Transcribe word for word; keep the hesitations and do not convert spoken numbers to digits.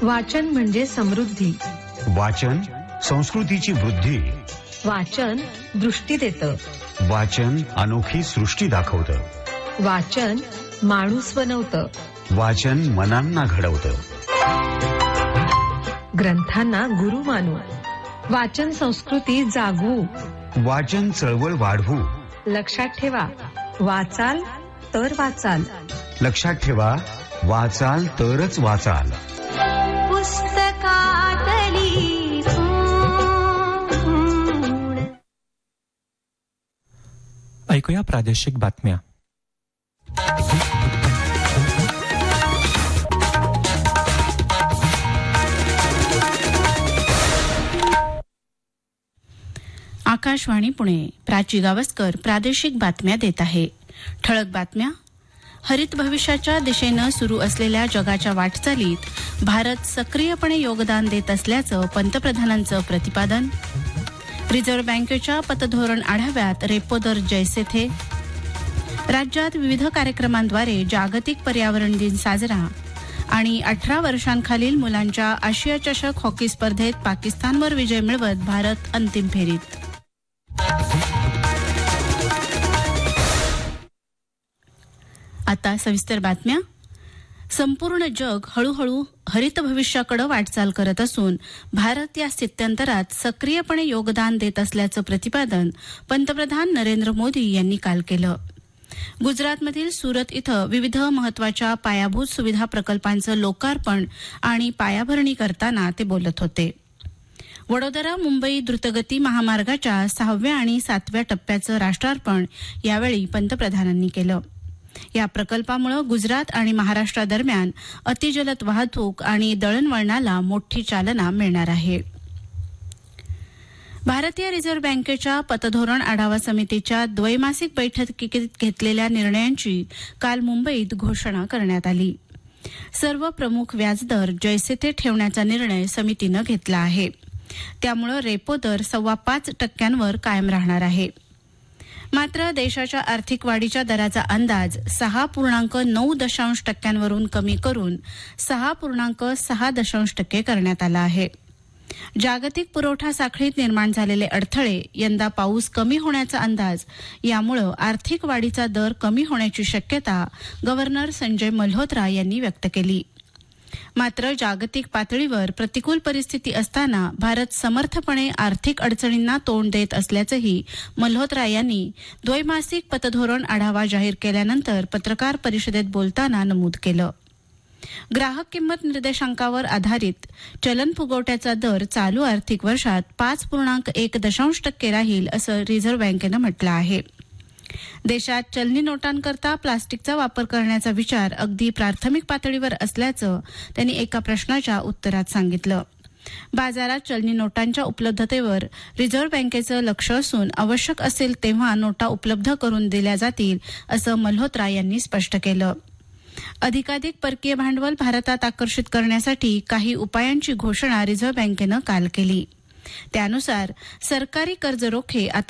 वाचन म्हणजे समृद्धी. वाचन संस्कृतीची वृद्धी. वाचन दृष्टी देतं. वाचन अनोखी सृष्टी दाखवतं. वाचन माणूस बनवतं. वाचन मनांना घडवतं. ग्रंथांना गुरु मानू. वाचन संस्कृती जागवू. वाचन चळवळ वाढवू. लक्षात ठेवा, वाचाल तर वाचाल. लक्षात ठेवा, वाचाल तरच वाचाल. पुस्तकातली ऐकूया प्रादेशिक बातम्या. आकाशवाणी पुणे. प्राची गावस्कर प्रादेशिक बातम्या देत आहे. ठळक बातम्या. हरित भविष्याच्या दिशेनं सुरू असलेल्या जगाच्या वाटचालीत भारत सक्रियपणे योगदान देत असल्याचं पंतप्रधानांचं प्रतिपादन. रिझर्व्ह बँकेच्या पतधोरण आढाव्यात रेपो दर जैसे थे. राज्यात विविध कार्यक्रमांद्वारे जागतिक पर्यावरण दिन साजरा. आणि अठरा वर्षांखालील मुलांच्या आशिया चषक हॉकी स्पर्धेत पाकिस्तानवर विजय मिळवत भारत अंतिम फेरीत. आता सविस्तर बातम्या. संपूर्ण जग हळूहळू हरित भविष्याकडे वाटचाल करत असून भारत या स्थित्यंतरात सक्रियपणे योगदान देत असल्याचं प्रतिपादन पंतप्रधान नरेंद्र मोदी यांनी काल केलं. गुजरातमधील सुरत इथं विविध महत्वाच्या पायाभूत सुविधा प्रकल्पांचं लोकार्पण आणि पायाभरणी करताना ते बोलत होते. वडोदरा मुंबई द्रुतगती महामार्गाच्या सहाव्या आणि सातव्या टप्प्याचं राष्ट्रार्पण यावेळी पंतप्रधानांनी केलं. या प्रकल्पामुळे गुजरात आणि महाराष्ट्रादरम्यान अतिजलद वाहतूक आणि दळणवळणाला मोठी चालना मिळणार आहे. भारतीय रिझर्व्ह बँकेच्या पतधोरण आढावा समितीच्या द्वैमासिक बैठकीत घेतलेल्या निर्णयांची काल मुंबईत घोषणा करण्यात आली. सर्व प्रमुख व्याजदर जैसे थे ठेवण्याचा निर्णय समितीनं घेतला आहे. त्यामुळे रेपो दर सव्वा पाच टक्क्यांवर कायम राहणार आहे. मात्र देशाच्या आर्थिक वाढीच्या दराचा अंदाज सहा पूर्णांक नऊ दशांश टक्क्यांवरून कमी करून सहा पूर्णांक सहा दशांश टक्के करण्यात आला आहे. जागतिक पुरवठा साखळीत निर्माण झालेले अडथळे, यंदा पाऊस कमी होण्याचा अंदाज यामुळे आर्थिक वाढीचा दर कमी होण्याची शक्यता गव्हर्नर संजय मल्होत्रा यांनी व्यक्त केली. मात्र जागतिक पातळीवर प्रतिकूल परिस्थिती असताना भारत समर्थपणे आर्थिक अडचणींना तोंड देत असल्याचंही मल्होत्रा यांनी द्वैमासिक पतधोरण आढावा जाहीर केल्यानंतर पत्रकार परिषदेत बोलताना नमूद केलं. ग्राहक किंमत निर्देशांकावर आधारित चलन फुगवट्याचा दर चालू आर्थिक वर्षात पाच पूर्णांक एक दशांश टक्के राहील असं रिझर्व्ह बँकेनं म्हटलं आहे. देशात चलनी नोटांकरता प्लास्टिकचा वापर करण्याचा विचार अगदी प्राथमिक पातळीवर असल्याचं त्यांनी एका प्रश्नाच्या उत्तरात सांगितलं. बाजारात चलनी नोटांच्या उपलब्धतेवर रिझर्व्ह बँकेचं लक्ष असून आवश्यक असेल तेव्हा नोटा उपलब्ध करून दिल्या जातील असं मल्होत्रा यांनी स्पष्ट केलं. अधिकाधिक परकीय भांडवल भारतात आकर्षित करण्यासाठी काही उपायांची घोषणा रिझर्व्ह बँकेनं काल केली. त्यानुसार सरकारी कर्ज रोखे आता